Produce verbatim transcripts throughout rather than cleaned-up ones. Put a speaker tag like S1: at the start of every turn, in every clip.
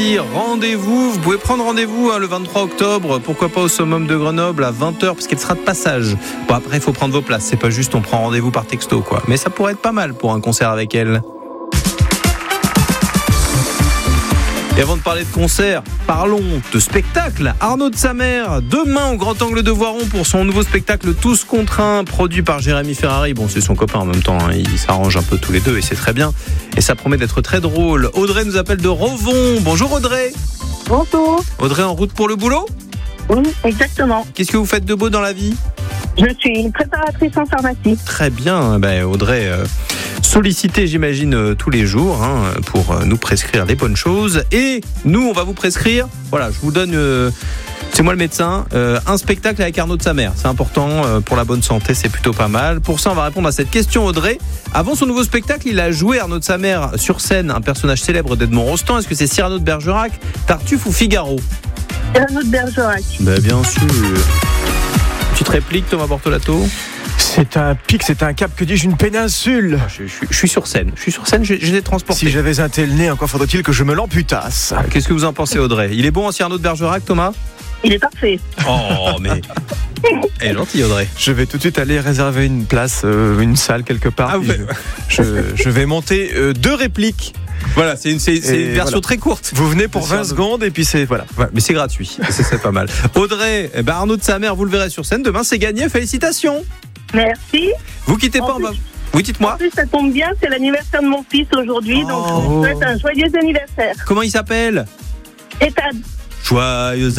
S1: samedi, rendez-vous. Vous pouvez prendre rendez-vous hein, le vingt-trois octobre, pourquoi pas au Summum de Grenoble à vingt heures, parce qu'elle sera de passage. Bon, après, il faut prendre vos places. C'est pas juste on prend rendez-vous par texto, quoi. Mais ça pourrait être pas mal pour un concert avec elle. Et avant de parler de concert, parlons de spectacle. Arnaud de Samer, demain au Grand Angle de Voiron pour son nouveau spectacle Tous contre un, produit par Jérémy Ferrari. Bon, c'est son copain en même temps, hein. Ils s'arrangent un peu tous les deux et c'est très bien. Et ça promet d'être très drôle. Audrey nous appelle de Rovon. Bonjour Audrey.
S2: Bonjour.
S1: Audrey en route pour le boulot ?
S2: Oui, exactement.
S1: Qu'est-ce que vous faites de beau dans la vie ?
S2: Je suis une préparatrice en pharmacie.
S1: Très bien, ben Audrey, euh, sollicitée j'imagine euh, tous les jours hein, pour euh, nous prescrire des bonnes choses. Et nous, on va vous prescrire, voilà, je vous donne, euh, c'est moi le médecin, euh, un spectacle avec Arnaud de Samer. C'est important euh, pour la bonne santé, c'est plutôt pas mal. Pour ça, on va répondre à cette question Audrey. Avant son nouveau spectacle, il a joué Arnaud de Samer sur scène, un personnage célèbre d'Edmond Rostand. Est-ce que c'est Cyrano de Bergerac, Tartuffe ou Figaro ?
S2: Cyrano de Bergerac.
S1: Ben bien sûr. Petite réplique, Thomas Bortolato.
S3: C'est un pic, c'est un cap, que dis-je, une péninsule.
S1: Je, je, je suis sur scène, je suis sur scène, je, je l'ai transporté.
S3: Si j'avais un tel nez, encore faudrait-il que je me l'amputasse.
S1: Qu'est-ce que vous en pensez Audrey ? Il est bon en Cyrano de Bergerac, Thomas ?
S2: Il est parfait.
S1: Oh, mais... Elle est gentille Audrey.
S3: Je vais tout de suite aller réserver une place, euh, une salle quelque part.
S1: Ah, ouais.
S3: je, je vais monter euh, deux répliques.
S1: Voilà, c'est une, c'est, c'est une version
S3: voilà.
S1: très courte.
S3: Vous venez pour vingt secondes et puis c'est voilà.
S1: Ouais, mais c'est gratuit, c'est, c'est pas mal. Audrey, eh ben Arnaud de Samer, vous le verrez sur scène demain, c'est gagné. Félicitations.
S2: Merci.
S1: Vous quittez
S2: En
S1: pas.
S2: plus,
S1: on va... Oui, dites-moi.
S2: En plus, ça tombe bien, c'est l'anniversaire de mon fils aujourd'hui,
S1: Oh.
S2: donc je vous souhaite un joyeux anniversaire.
S1: Comment il s'appelle ?
S2: Ethan.
S1: Joyeux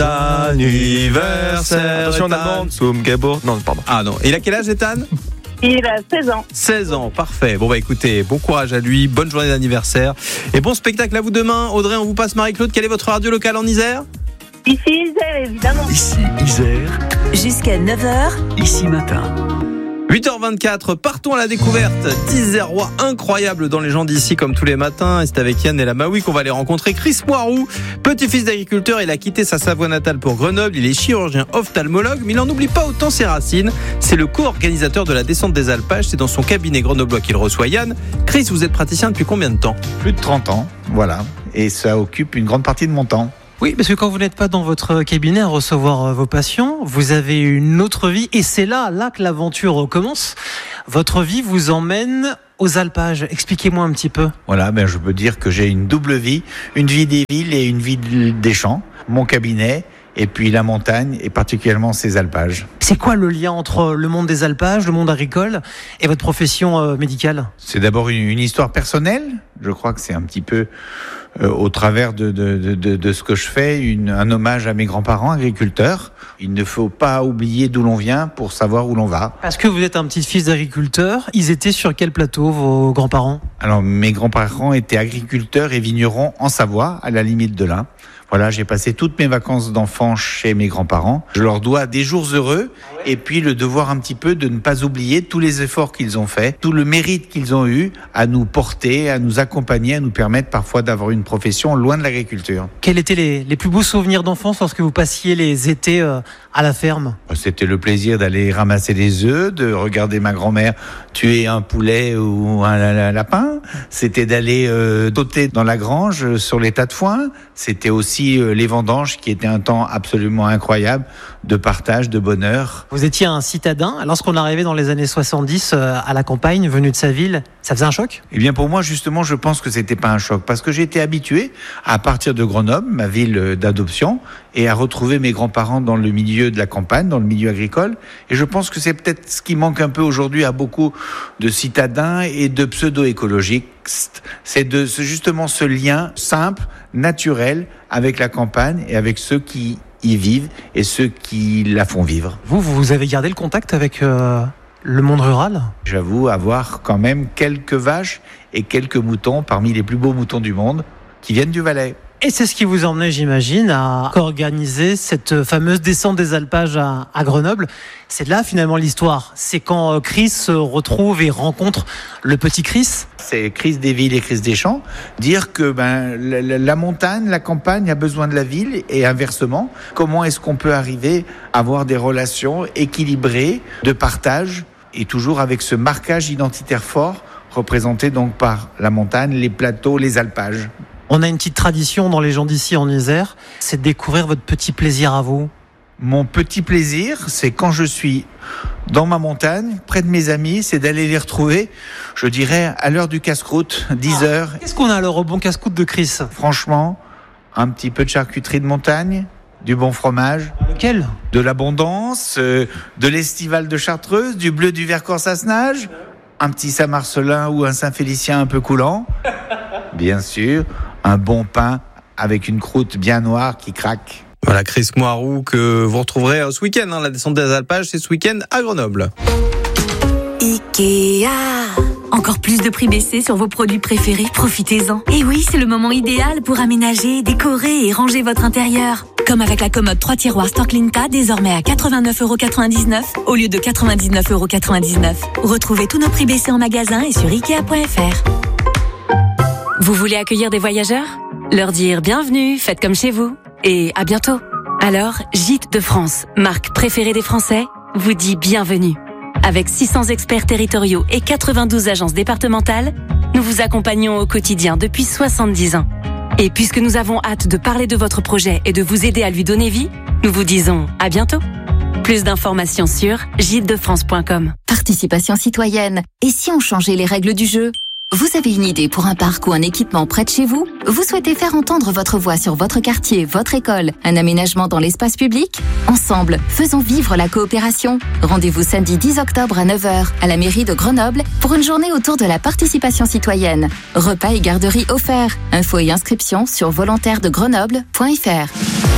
S1: anniversaire.
S3: Attention en
S1: Ethan.
S3: allemand, zum Geburt. Non, pardon.
S1: Ah non. Il a quel âge, Ethan ?
S2: Il a seize ans.
S1: seize ans, parfait. Bon bah écoutez, bon courage à lui, bonne journée d'anniversaire et bon spectacle à vous demain. Audrey, on vous passe Marie-Claude. Quelle est votre radio locale en Isère ?
S2: Ici Isère, évidemment.
S4: Ici Isère.
S5: Jusqu'à neuf heures.
S4: Ici matin.
S1: huit heures vingt-quatre, partons à la découverte d'Isérois incroyables dans les gens d'ici comme tous les matins. Et c'est avec Yann et la Maui qu'on va les rencontrer. Chris Moirou, petit-fils d'agriculteur, il a quitté sa Savoie natale pour Grenoble. Il est chirurgien ophtalmologue, mais il n'en oublie pas autant ses racines. C'est le co-organisateur de la descente des alpages. C'est dans son cabinet grenoblois qu'il reçoit Yann. Chris, vous êtes praticien depuis combien de temps ?
S6: Plus de trente ans, voilà. Et ça occupe une grande partie de mon temps.
S7: Oui, parce que quand vous n'êtes pas dans votre cabinet à recevoir vos patients, vous avez une autre vie et c'est là, là que l'aventure commence. Votre vie vous emmène aux alpages. Expliquez-moi un petit peu.
S6: Voilà, ben je peux dire que j'ai une double vie, une vie des villes et une vie des champs. Mon cabinet et puis la montagne et particulièrement ces alpages.
S7: C'est quoi le lien entre le monde des alpages, le monde agricole et votre profession euh, médicale ?
S6: C'est d'abord une, une histoire personnelle. Je crois que c'est un petit peu euh, au travers de, de, de, de ce que je fais, une, un hommage à mes grands-parents agriculteurs. Il ne faut pas oublier d'où l'on vient pour savoir où l'on va.
S7: Parce que vous êtes un petit-fils d'agriculteur, ils étaient sur quel plateau, vos grands-parents ?
S6: Alors, mes grands-parents étaient agriculteurs et vignerons en Savoie, à la limite de l'Ain. Voilà, j'ai passé toutes mes vacances d'enfant chez mes grands-parents. Je leur dois des jours heureux et puis le devoir un petit peu de ne pas oublier tous les efforts qu'ils ont faits, tout le mérite qu'ils ont eu à nous porter, à nous accompagner, à nous permettre parfois d'avoir une profession loin de l'agriculture.
S7: Quels étaient les, les plus beaux souvenirs d'enfance lorsque vous passiez les étés euh, à la ferme ?
S6: C'était le plaisir d'aller ramasser des œufs, de regarder ma grand-mère tuer un poulet ou un lapin. C'était d'aller euh, sauter dans la grange sur les tas de foin. C'était aussi euh, les vendanges qui étaient un temps absolument incroyable de partage, de bonheur.
S7: Vous étiez un citadin. Lorsqu'on arrivait dans les années soixante-dix euh, à la campagne, venu de sa ville, ça faisait un choc ?
S6: Eh bien pour moi justement, je pense que c'était pas un choc parce que j'étais habitué à partir de Grenoble, ma ville d'adoption, et à retrouver mes grands-parents dans le milieu de la campagne, dans le milieu agricole. Et je pense que c'est peut-être ce qui manque un peu aujourd'hui à beaucoup de citadins et de pseudo-écologiques. C'est de c'est justement ce lien simple, naturel avec la campagne et avec ceux qui y vivent et ceux qui la font vivre.
S7: Vous, vous avez gardé le contact avec euh, le monde rural ?
S6: J'avoue avoir quand même quelques vaches et quelques moutons parmi les plus beaux moutons du monde qui viennent du Valais.
S7: Et c'est ce qui vous emmenait, j'imagine, à organiser cette fameuse descente des alpages à, à Grenoble. C'est là, finalement, l'histoire. C'est quand Chris se retrouve et rencontre le petit Chris.
S6: C'est Chris des villes et Chris des champs. Dire que ben, la, la, la montagne, la campagne a besoin de la ville et inversement. Comment est-ce qu'on peut arriver à avoir des relations équilibrées de partage et toujours avec ce marquage identitaire fort représenté donc par la montagne, les plateaux, les alpages.
S7: On a une petite tradition dans les gens d'ici en Isère, c'est de découvrir votre petit plaisir à vous.
S6: Mon petit plaisir, c'est quand je suis dans ma montagne, près de mes amis, c'est d'aller les retrouver, je dirais, à l'heure du casse-croûte, dix heures.
S7: Qu'est-ce qu'on a alors au bon casse-croûte de Chris ?
S6: Franchement, un petit peu de charcuterie de montagne, du bon fromage.
S7: Lequel ?
S6: De l'abondance, euh, de l'estival de Chartreuse, du bleu du Vercors-Sassenage, un petit Saint-Marcelin ou un Saint-Félicien un peu coulant. Bien sûr, un bon pain avec une croûte bien noire qui craque.
S1: Voilà, Chris Moirou que vous retrouverez ce week-end. Hein, la descente des alpages, c'est ce week-end à Grenoble.
S4: Ikea. Encore plus de prix baissés sur vos produits préférés, profitez-en. Et oui, c'est le moment idéal pour aménager, décorer et ranger votre intérieur. Comme avec la commode trois tiroirs Storklinka, désormais à quatre-vingt-neuf euros quatre-vingt-dix-neuf au lieu de quatre-vingt-dix-neuf euros quatre-vingt-dix-neuf. Retrouvez tous nos prix baissés en magasin et sur ikea point f r. Vous voulez accueillir des voyageurs ? Leur dire bienvenue, faites comme chez vous. Et à bientôt. Alors, Gîtes de France, marque préférée des Français, vous dit bienvenue. Avec six cents experts territoriaux et quatre-vingt-douze agences départementales, nous vous accompagnons au quotidien depuis soixante-dix ans. Et puisque nous avons hâte de parler de votre projet et de vous aider à lui donner vie, nous vous disons à bientôt. Plus d'informations sur gîtes de france point com.
S5: Participation citoyenne. Et si on changeait les règles du jeu ? Vous avez une idée pour un parc ou un équipement près de chez vous ? Vous souhaitez faire entendre votre voix sur votre quartier, votre école, un aménagement dans l'espace public ? Ensemble, faisons vivre la coopération. Rendez-vous samedi dix octobre à neuf heures à la mairie de Grenoble pour une journée autour de la participation citoyenne. Repas et garderie offerts. Infos et inscriptions sur volontaire de grenoble point f r.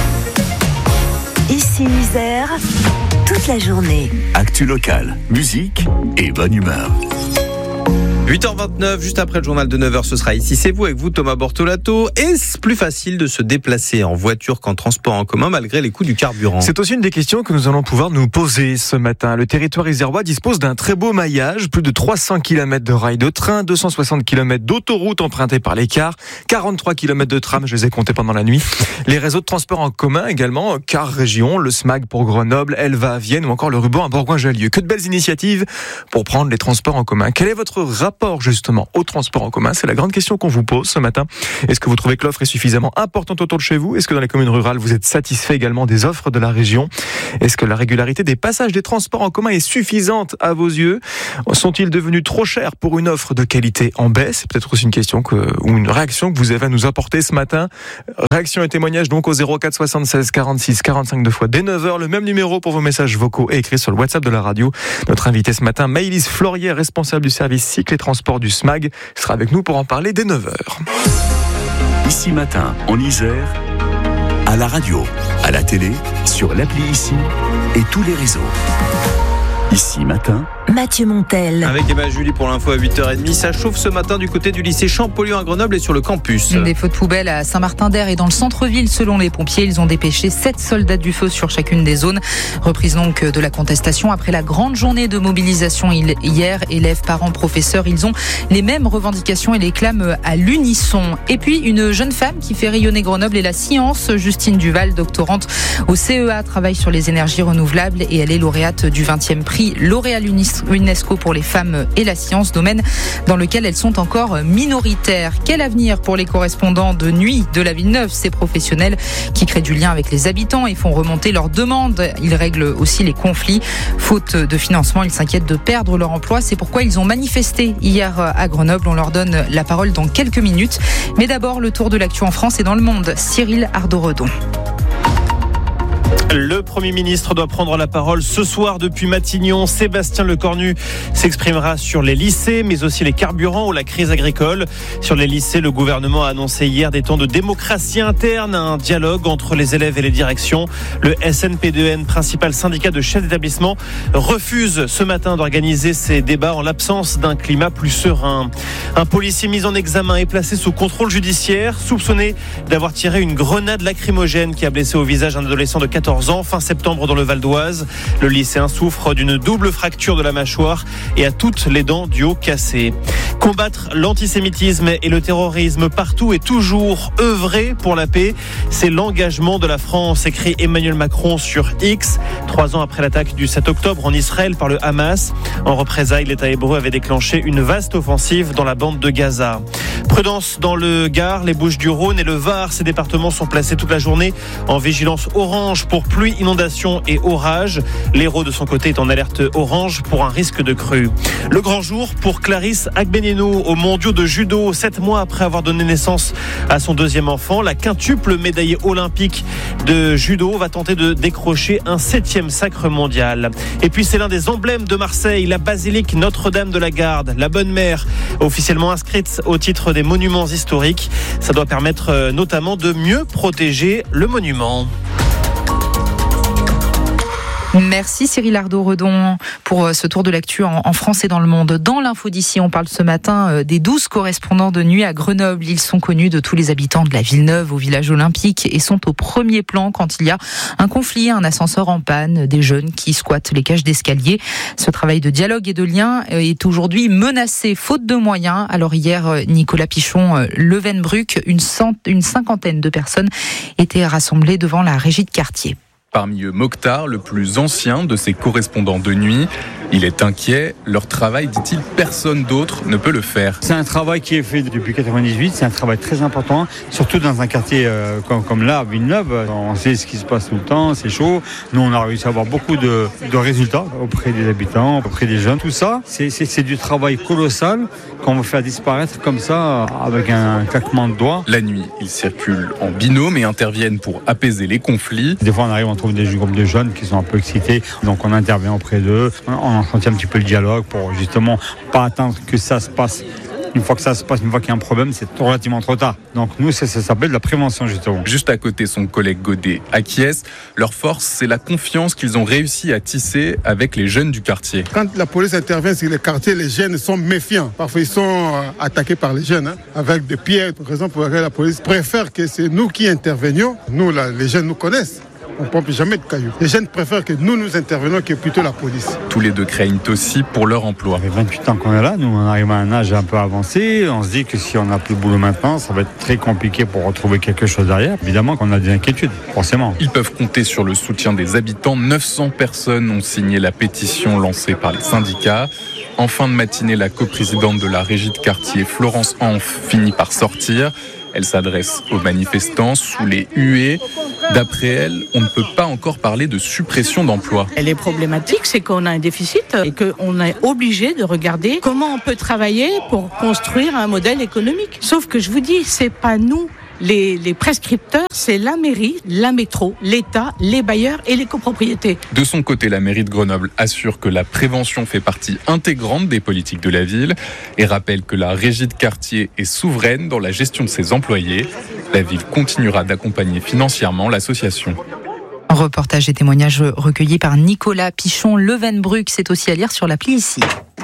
S4: Ici Isère, toute la journée.
S8: Actu locale, musique et bonne humeur.
S1: huit heures vingt-neuf, juste après le journal de neuf heures, ce sera Ici c'est vous, avec vous Thomas Bortolato. Est-ce plus facile de se déplacer en voiture qu'en transport en commun malgré les coûts du carburant ?
S3: C'est aussi une des questions que nous allons pouvoir nous poser ce matin. Le territoire isérois dispose d'un très beau maillage, plus de trois cents kilomètres de rails de train, deux cent soixante kilomètres d'autoroutes empruntées par les cars, quarante-trois kilomètres de tram, je les ai comptés pendant la nuit. Les réseaux de transport en commun également, Car Région, le SMAG pour Grenoble, Elva à Vienne ou encore le ruban à Bourgoin-Jallieu. Que de belles initiatives pour prendre les transports en commun. Quel est votre rapport justement au transport en commun ? C'est la grande question qu'on vous pose ce matin. Est-ce que vous trouvez que l'offre est suffisamment importante autour de chez vous ? Est-ce que dans les communes rurales, vous êtes satisfait également des offres de la région ? Est-ce que la régularité des passages des transports en commun est suffisante à vos yeux ? Sont-ils devenus trop chers pour une offre de qualité en baisse ? C'est peut-être aussi une question que, ou une réaction que vous avez à nous apporter ce matin. Réaction et témoignage donc au zéro quatre soixante-seize quarante-six quarante-cinq deux fois dès neuf heures. Le même numéro pour vos messages vocaux et écrits sur le WhatsApp de la radio. Notre invité ce matin, Maëlys Florier, responsable du service cycle et transport du SMAG, sera avec nous pour en parler dès neuf heures.
S8: Ici matin, en Isère, à la radio, à la télé, sur l'appli Ici et tous les réseaux. Ici matin,
S4: Mathieu Montel.
S1: Avec Emma Julie pour l'info à huit heures trente. Ça chauffe ce matin du côté du lycée Champollion à Grenoble et sur le campus.
S9: Des feux de poubelle à Saint-Martin-d'Air et dans le centre-ville. Selon les pompiers, ils ont dépêché sept soldats du feu sur chacune des zones. Reprise donc de la contestation après la grande journée de mobilisation hier. Élèves, parents, professeurs, ils ont les mêmes revendications et les clament à l'unisson. Et puis, une jeune femme qui fait rayonner Grenoble et la science, Justine Duval, doctorante au C E A, travaille sur les énergies renouvelables et elle est lauréate du vingtième prix L'Oréal UNESCO pour les femmes et la science, domaine dans lequel elles sont encore minoritaires. Quel avenir pour les correspondants de nuit de la Villeneuve, ces professionnels qui créent du lien avec les habitants et font remonter leurs demandes. Ils règlent aussi les conflits. Faute de financement, ils s'inquiètent de perdre leur emploi. C'est pourquoi ils ont manifesté hier à Grenoble. On leur donne la parole dans quelques minutes. Mais d'abord, le tour de l'actu en France et dans le monde. Cyril Ardo-Redon.
S10: Le Premier ministre doit prendre la parole ce soir depuis Matignon. Sébastien Lecornu s'exprimera sur les lycées, mais aussi les carburants ou la crise agricole. Sur les lycées, le gouvernement a annoncé hier des temps de démocratie interne, un dialogue entre les élèves et les directions. Le S N P deux N, principal syndicat de chefs d'établissement, refuse ce matin d'organiser ces débats en l'absence d'un climat plus serein. Un policier mis en examen est placé sous contrôle judiciaire, soupçonné d'avoir tiré une grenade lacrymogène qui a blessé au visage un adolescent de quatorze ans, fin septembre dans le Val d'Oise. Le lycéen souffre d'une double fracture de la mâchoire et a toutes les dents du haut cassées. Combattre l'antisémitisme et le terrorisme partout et toujours, œuvrer pour la paix, c'est l'engagement de la France, écrit Emmanuel Macron sur X, trois ans après l'attaque du sept octobre en Israël par le Hamas. En représailles, l'État hébreu avait déclenché une vaste offensive dans la bande de Gaza. Prudence dans le Gard, les Bouches-du-Rhône et le Var. Ces départements sont placés toute la journée en vigilance orange pour pluie, inondation et orage. L'Hérault, de son côté, est en alerte orange pour un risque de crue. Le grand jour pour Clarisse Agbenino aux mondiaux de judo. Sept mois après avoir donné naissance à son deuxième enfant, la quintuple médaillée olympique de judo va tenter de décrocher un septième sacre mondial. Et puis c'est l'un des emblèmes de Marseille, la basilique Notre-Dame de la Garde, la Bonne Mère, officiellement inscrite au titre des monuments historiques. Ça doit permettre notamment de mieux protéger le monument.
S9: Merci Cyril Ardo-Redon pour ce tour de l'actu en France et dans le monde. Dans l'info d'ici, on parle ce matin des douze correspondants de nuit à Grenoble. Ils sont connus de tous les habitants de la ville neuve au village olympique et sont au premier plan quand il y a un conflit, un ascenseur en panne, des jeunes qui squattent les cages d'escalier. Ce travail de dialogue et de lien est aujourd'hui menacé faute de moyens. Alors hier, Nicolas Pichon, Levenbruck, une, cent, une cinquantaine de personnes étaient rassemblées devant la régie de quartier.
S11: Parmi eux, Mokhtar, le plus ancien de ses correspondants de nuit. Il est inquiet. Leur travail, dit-il, personne d'autre ne peut le faire.
S12: C'est un travail qui est fait depuis quatre-vingt-dix-huit. C'est un travail très important, surtout dans un quartier euh, comme, comme là, à Villeneuve. On sait ce qui se passe tout le temps, c'est chaud. Nous, on a réussi à avoir beaucoup de, de résultats auprès des habitants, auprès des jeunes. Tout ça, c'est, c'est, c'est du travail colossal qu'on va faire disparaître comme ça, avec un claquement de doigts.
S11: La nuit, ils circulent en binôme et interviennent pour apaiser les conflits.
S12: Des fois, on arrive, on trouve des groupes de jeunes qui sont un peu excités, donc on intervient auprès d'eux. On entretient un petit peu le dialogue pour justement pas attendre que ça se passe. Une fois que ça se passe, une fois qu'il y a un problème, c'est relativement trop tard. Donc nous, ça, ça s'appelle de la prévention justement.
S11: Juste à côté, son collègue Godet acquiesce. Leur force, c'est la confiance qu'ils ont réussi à tisser avec les jeunes du quartier.
S13: Quand la police intervient sur les quartiers, les jeunes sont méfiants. Parfois, ils sont attaqués par les jeunes hein, avec des pierres. Par exemple, pour la police préfère que c'est nous qui intervenions. Nous, là, les jeunes nous connaissent. On ne pompe jamais de cailloux. Les jeunes préfèrent que nous nous intervenons que plutôt la police.
S11: Tous les deux craignent aussi pour leur emploi.
S12: Ça fait vingt-huit ans qu'on est là, nous on arrive à un âge un peu avancé. On se dit que si on n'a plus de boulot maintenant, ça va être très compliqué pour retrouver quelque chose derrière. Évidemment qu'on a des inquiétudes, forcément.
S11: Ils peuvent compter sur le soutien des habitants. neuf cents personnes ont signé la pétition lancée par les syndicats. En fin de matinée, la coprésidente de la régie de quartier, Florence Hanf, finit par sortir. Elle s'adresse aux manifestants sous les huées. D'après elle, on ne peut pas encore parler de suppression d'emplois.
S14: Elle est problématique, c'est qu'on a un déficit et qu'on est obligé de regarder comment on peut travailler pour construire un modèle économique. Sauf que je vous dis, c'est pas nous. Les, les prescripteurs, c'est la mairie, la métro, l'État, les bailleurs et les copropriétés.
S11: De son côté, la mairie de Grenoble assure que la prévention fait partie intégrante des politiques de la ville et rappelle que la régie de quartier est souveraine dans la gestion de ses employés. La ville continuera d'accompagner financièrement l'association.
S9: Reportage et témoignages recueillis par Nicolas Pichon, Levenbruck. C'est aussi à lire sur l'appli ici.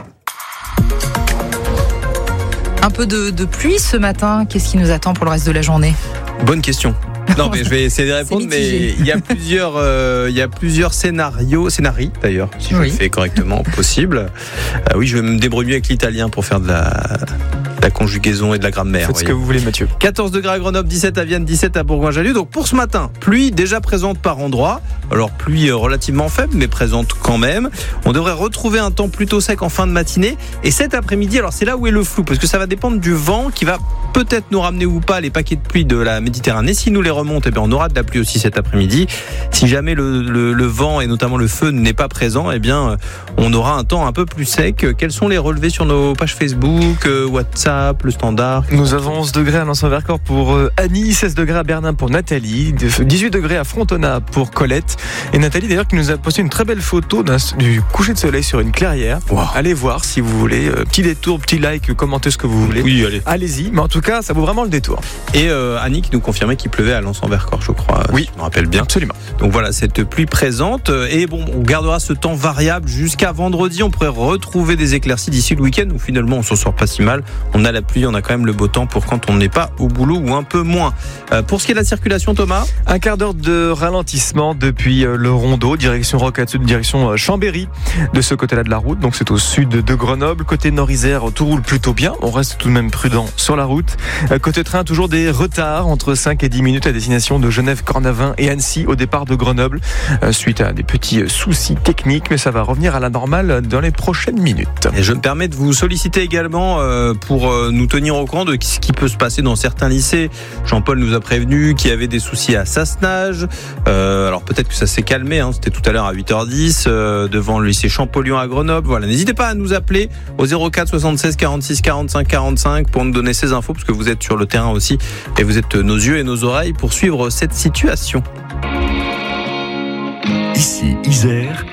S9: Un peu de, de pluie ce matin. Qu'est-ce qui nous attend pour le reste de la journée ?
S1: Bonne question. Non, mais je vais essayer de répondre, mais il y a plusieurs, euh, il y a plusieurs scénarios, scénarii d'ailleurs, si je oui. le fais correctement possible. Euh, oui, je vais me débrouiller avec l'italien pour faire de la, de la conjugaison et de la grammaire.
S3: Faites ce que vous voulez, Mathieu.
S1: quatorze degrés à Grenoble, dix-sept à Vienne, dix-sept à Bourgoin-Jallieu. Donc pour ce matin, pluie déjà présente par endroits. Alors pluie relativement faible, mais présente quand même. On devrait retrouver un temps plutôt sec en fin de matinée. Et cet après-midi, alors c'est là où est le flou, parce que ça va dépendre du vent qui va peut-être nous ramener ou pas les paquets de pluie de la Méditerranée. Si nous les remonte, eh bien on aura de la pluie aussi cet après-midi. Si jamais le, le, le vent et notamment le feu n'est pas présent, eh bien on aura un temps un peu plus sec. Quels sont les relevés sur nos pages Facebook, WhatsApp, le standard?
S3: Nous avons onze degrés à Lens-en-Vercors pour Annie, seize degrés à Bernin pour Nathalie, dix-huit degrés à Frontona pour Colette. Et Nathalie d'ailleurs qui nous a posté une très belle photo d'un, du coucher de soleil sur une clairière. Wow. Allez voir si vous voulez. Petit détour, petit like, commentez ce que vous voulez.
S1: Oui, allez.
S3: Allez-y, mais en tout cas ça vaut vraiment le détour.
S1: Et euh, Annie qui nous confirmait qu'il pleuvait à Lens-en-Vercors, je crois.
S3: Oui,
S1: si je me rappelle bien.
S3: Absolument.
S1: Donc voilà, cette pluie présente. Et bon, on gardera ce temps variable jusqu'à vendredi. On pourrait retrouver des éclaircies d'ici le week-end où finalement on s'en sort pas si mal. On a la pluie, on a quand même le beau temps pour quand on n'est pas au boulot ou un peu moins. Euh, pour ce qui est de la circulation, Thomas,
S3: un quart d'heure de ralentissement depuis depuis le Rondeau, direction Rocateux, direction Chambéry, de ce côté-là de la route. Donc c'est au sud de Grenoble. Côté Nord-Isère, tout roule plutôt bien. On reste tout de même prudent sur la route. Côté train, toujours des retards entre cinq et dix minutes à destination de Genève, Cornavin et Annecy au départ de Grenoble, suite à des petits soucis techniques, mais ça va revenir à la normale dans les prochaines minutes.
S1: Et je me permets de vous solliciter également pour nous tenir au courant de ce qui peut se passer dans certains lycées. Jean-Paul nous a prévenu qu'il y avait des soucis à Sassenage. Euh, alors peut-être que ça s'est calmé, hein. C'était tout à l'heure à huit heures dix euh, devant le lycée Champollion à Grenoble. Voilà, n'hésitez pas à nous appeler au zéro quatre soixante-seize quarante-six quarante-cinq quarante-cinq pour nous donner ces infos, parce que vous êtes sur le terrain aussi et vous êtes nos yeux et nos oreilles pour suivre cette situation.
S8: Ici Isère.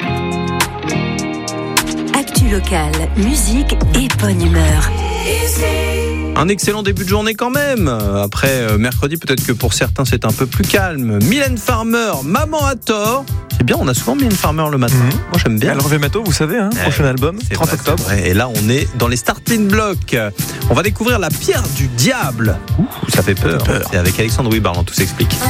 S4: Actu locale, musique et bonne humeur.
S1: Un excellent début de journée quand même. Après mercredi, peut-être que pour certains c'est un peu plus calme. Mylène Farmer, Maman à tort. C'est bien, on a souvent Mylène Farmer le matin. Mmh. Moi j'aime bien.
S3: Elle revient bientôt, vous savez, hein,
S1: eh,
S3: prochain album, trente
S1: vrai,
S3: octobre.
S1: Et là on est dans les starting blocks. On va découvrir la pierre du diable. Ouh, ça fait peur. Ça fait peur. C'est avec Alexandre Wibar, on tout s'explique.